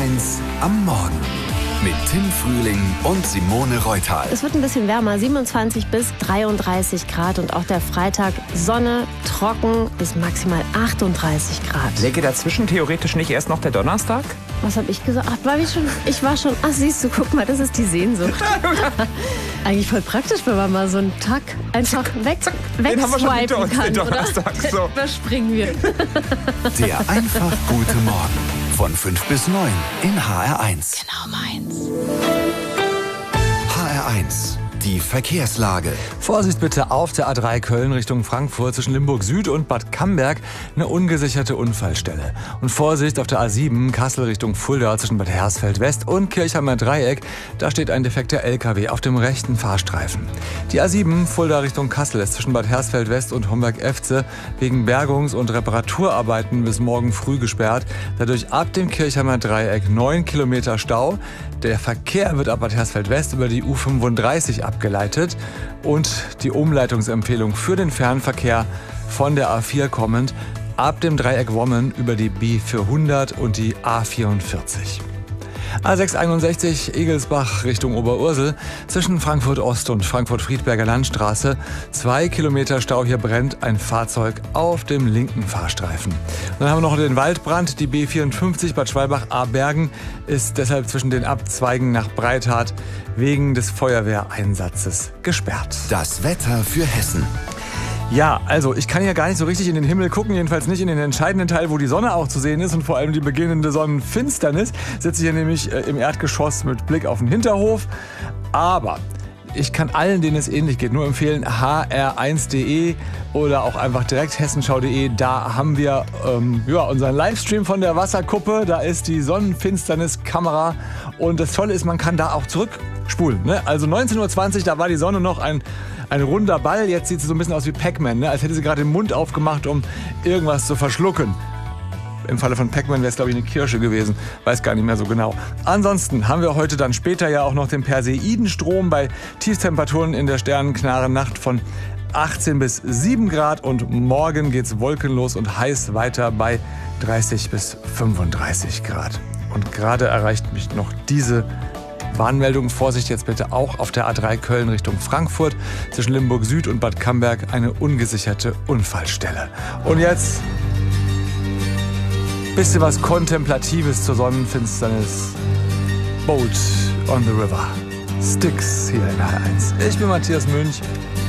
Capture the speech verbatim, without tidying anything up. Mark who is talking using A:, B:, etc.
A: eins am Morgen mit Tim Frühling und Simone Reutal.
B: Es wird ein bisschen wärmer, siebenundzwanzig bis dreiunddreißig Grad und auch der Freitag Sonne, trocken bis maximal achtunddreißig Grad.
C: Läge dazwischen theoretisch nicht erst noch der Donnerstag?
B: Was habe ich gesagt? Ach, war ich schon? Ich war schon. Ach, siehst du, guck mal, das ist die Sehnsucht. Eigentlich voll praktisch, wenn man mal so einen Tag einfach weg, wegswipen kann, oder?
C: So.
B: Überspringen wir.
A: Der einfach gute Morgen von fünf bis neun in H R eins.
B: Genau meins.
A: H R eins. Die Verkehrslage.
D: Vorsicht bitte auf der A drei Köln Richtung Frankfurt zwischen Limburg Süd und Bad Camberg eine ungesicherte Unfallstelle. Und Vorsicht auf der A sieben Kassel Richtung Fulda zwischen Bad Hersfeld West und Kirchheimer Dreieck. Da steht ein defekter L K W auf dem rechten Fahrstreifen. Die A sieben Fulda Richtung Kassel ist zwischen Bad Hersfeld West und Homberg-Efze wegen Bergungs- und Reparaturarbeiten bis morgen früh gesperrt. Dadurch ab dem Kirchheimer Dreieck neun Kilometer Stau. Der Verkehr wird ab Bad Hersfeld West über die U fünfunddreißig abgeleitet und die Umleitungsempfehlung für den Fernverkehr von der A vier kommend ab dem Dreieck Wommen über die B vierhundert und die A vierundvierzig. A sechs einundsechzig Egelsbach Richtung Oberursel zwischen Frankfurt Ost und Frankfurt-Friedberger Landstraße. Zwei Kilometer Stau, hier brennt ein Fahrzeug auf dem linken Fahrstreifen. Dann haben wir noch den Waldbrand. Die B vierundfünfzig Bad Schwalbach-Abergen ist deshalb zwischen den Abzweigen nach Breithardt wegen des Feuerwehreinsatzes gesperrt.
A: Das Wetter für Hessen.
D: Ja, also ich kann ja gar nicht so richtig in den Himmel gucken, jedenfalls nicht in den entscheidenden Teil, wo die Sonne auch zu sehen ist und vor allem die beginnende Sonnenfinsternis. Sitze hier nämlich äh, im Erdgeschoss mit Blick auf den Hinterhof. Aber ich kann allen, denen es ähnlich geht, nur empfehlen, h r eins punkt d e oder auch einfach direkt hessenschau punkt d e. Da haben wir ähm, ja, unseren Livestream von der Wasserkuppe. Da ist die Sonnenfinsterniskamera. Und das Tolle ist, man kann da auch zurückspulen. Ne? Also neunzehn Uhr zwanzig, da war die Sonne noch ein... Ein runder Ball, jetzt sieht sie so ein bisschen aus wie Pac-Man, ne? Als hätte sie gerade den Mund aufgemacht, um irgendwas zu verschlucken. Im Falle von Pac-Man wäre es, glaube ich, eine Kirsche gewesen. Weiß gar nicht mehr so genau. Ansonsten haben wir heute dann später ja auch noch den Perseidenstrom bei Tiefstemperaturen in der sternenknaren Nacht von achtzehn bis sieben Grad. Und morgen geht's wolkenlos und heiß weiter bei dreißig bis fünfunddreißig Grad. Und gerade erreicht mich noch diese Warnmeldung. Vorsicht jetzt bitte auch auf der A drei Köln Richtung Frankfurt zwischen Limburg Süd und Bad Camberg eine ungesicherte Unfallstelle. Und jetzt bisschen was Kontemplatives zur Sonnenfinsternis. Boat on the River. Styx hier in H R eins. Ich bin Matthias Münch.